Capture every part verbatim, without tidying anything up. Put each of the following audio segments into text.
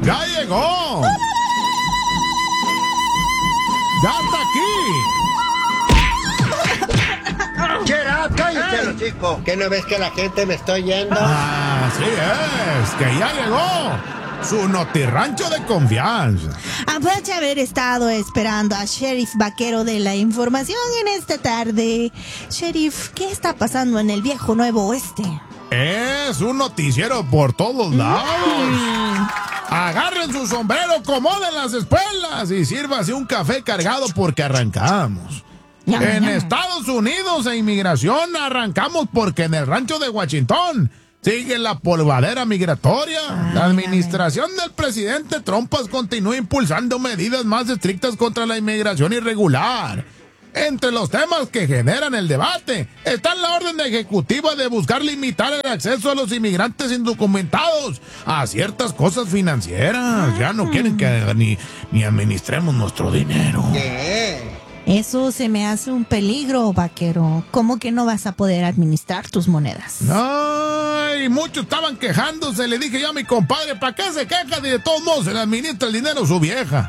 ¡Ya llegó! ¡Ya está aquí! Get up, cállate, chico. ¿Qué no ves que la gente me está yendo? Así es, que ya llegó su notirrancho de confianza. Aprovecha haber estado esperando a Sheriff Vaquero de la Información en esta tarde. Sheriff, ¿qué está pasando en el viejo Nuevo Oeste? Es un noticiero por todos lados. Mm. Agarren su sombrero, acomoden las espuelas y sírvase un café cargado porque arrancamos. Llama, en llama. Estados Unidos e inmigración arrancamos porque en el rancho de Washington sigue la polvadera migratoria. Ay, la administración ay. del presidente Trump continúa impulsando medidas más estrictas contra la inmigración irregular. Entre los temas que generan el debate está la orden ejecutiva de buscar limitar el acceso a los inmigrantes indocumentados a ciertas cosas financieras. Ya no quieren que ni, ni administremos nuestro dinero. ¿Qué? Eso se me hace un peligro, Vaquero. ¿Cómo que no vas a poder administrar tus monedas? Ay, muchos estaban quejándose. Le dije yo a mi compadre, ¿para qué se queja? De todos modos se le administra el dinero a su vieja.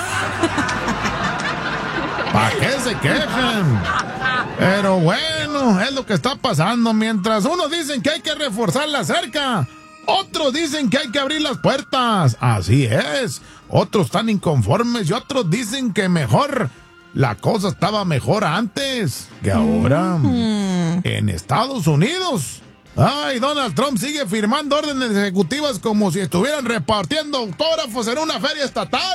¿Para qué se quejan? Pero bueno, es lo que está pasando. Mientras unos dicen que hay que reforzar la cerca, otros dicen que hay que abrir las puertas. Así es. Otros están inconformes y otros dicen que mejor... La cosa estaba mejor antes que ahora. Mm. En Estados Unidos. Ay, Donald Trump sigue firmando órdenes ejecutivas como si estuvieran repartiendo autógrafos en una feria estatal.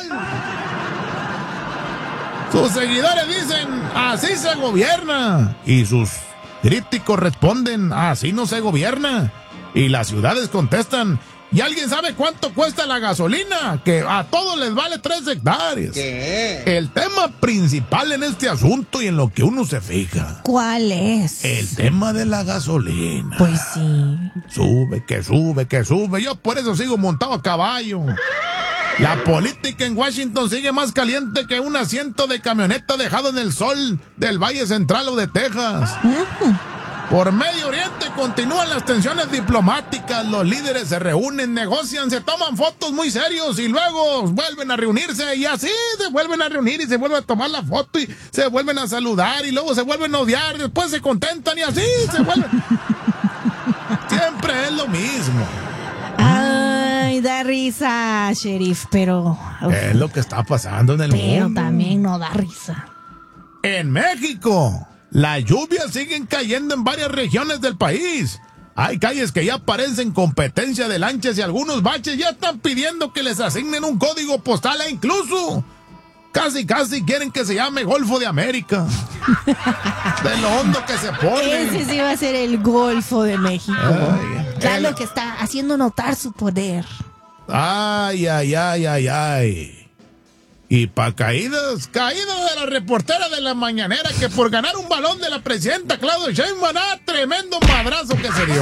Sus seguidores dicen, así se gobierna. Y sus críticos responden, así no se gobierna. Y las ciudades contestan, ¿y alguien sabe cuánto cuesta la gasolina? Que a todos les vale tres hectáreas. ¿Qué? El tema principal en este asunto y en lo que uno se fija. ¿Cuál es? El tema de la gasolina. Pues sí. Sube, que sube, que sube. Yo por eso sigo montado a caballo. La política en Washington sigue más caliente que un asiento de camioneta dejado en el sol del Valle Central o de Texas. Uh-huh. Por Medio Oriente continúan las tensiones diplomáticas, los líderes se reúnen, negocian, se toman fotos muy serios y luego vuelven a reunirse y así se vuelven a reunir y se vuelven a tomar la foto y se vuelven a saludar y luego se vuelven a odiar, después se contentan y así se vuelven. Siempre es lo mismo. Ay, da risa, Sheriff, pero... Uf, es lo que está pasando en el pero mundo. Pero también no da risa. En México... Las lluvias siguen cayendo en varias regiones del país. Hay calles que ya parecen competencia de lanchas y algunos baches ya están pidiendo que les asignen un código postal e incluso casi casi quieren que se llame Golfo de América. De lo hondo que se pone. Ese sí va a ser el Golfo de México. Ay, claro el... que está haciendo notar su poder. Ay, ay, ay, ay, ay. Y pa' caídas, caídas de la reportera de la mañanera que por ganar un balón de la presidenta Claudia Sheinbaum, ah, tremendo madrazo que se dio.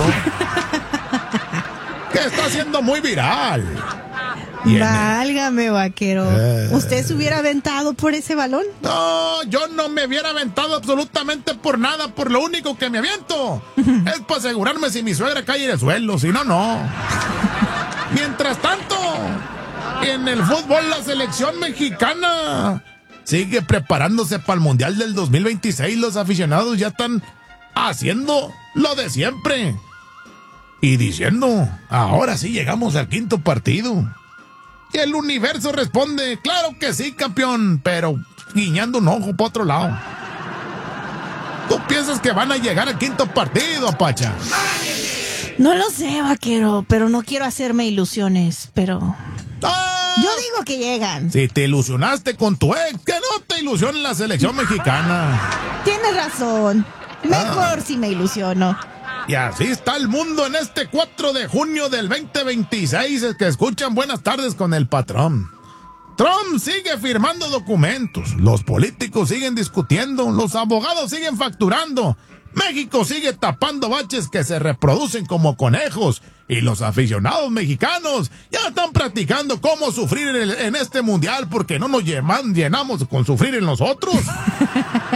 Que está siendo muy viral. Válgame, Vaquero. Eh... ¿Usted se hubiera aventado por ese balón? No, yo no me hubiera aventado absolutamente por nada. Por lo único que me aviento es para asegurarme si mi suegra cae en el suelo. Si no, no. Mientras tanto... En el fútbol, la selección mexicana sigue preparándose para el Mundial del dos mil veintiséis. Los aficionados ya están haciendo lo de siempre. Y diciendo, ahora sí llegamos al quinto partido. Y el universo responde, claro que sí, campeón, pero guiñando un ojo para otro lado. ¿Tú piensas que van a llegar al quinto partido, Apacha? No lo sé, Vaquero, pero no quiero hacerme ilusiones, pero... ¡Ah! Yo digo que llegan. Si te ilusionaste con tu ex, que no te ilusione la selección mexicana. Tienes razón. Mejor ah. si me ilusiono. Y así está el mundo en este cuatro de junio del veinte veintiséis, es que escuchan Buenas Tardes con el Patrón. Trump sigue firmando documentos, los políticos siguen discutiendo, los abogados siguen facturando, México sigue tapando baches que se reproducen como conejos y los aficionados mexicanos ya están practicando cómo sufrir en, el, en este mundial porque no nos llenan, llenamos con sufrir en nosotros.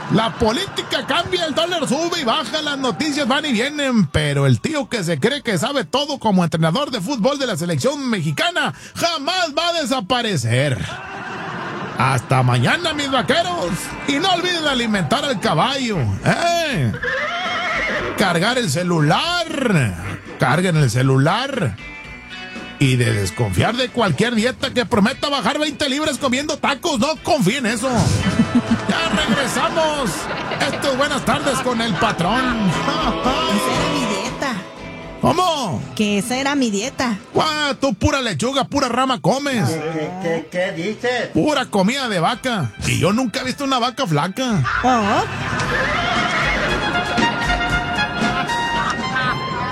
La política cambia, el dólar sube y baja, las noticias van y vienen, pero el tío que se cree que sabe todo como entrenador de fútbol de la selección mexicana jamás va a desaparecer. Hasta mañana, mis vaqueros. Y no olviden alimentar al caballo. ¿eh? Cargar el celular. Carguen el celular. Y de desconfiar de cualquier dieta que prometa bajar veinte libras comiendo tacos. No confíen en eso. Ya regresamos. Esto es Buenas Tardes con el Patrón. Esa era mi dieta. ¿Cómo? Que esa era mi dieta. ¡Guau! Tú pura lechuga, pura rama comes. ¿Qué, qué, qué dices? Pura comida de vaca. Y yo nunca he visto una vaca flaca. Oh.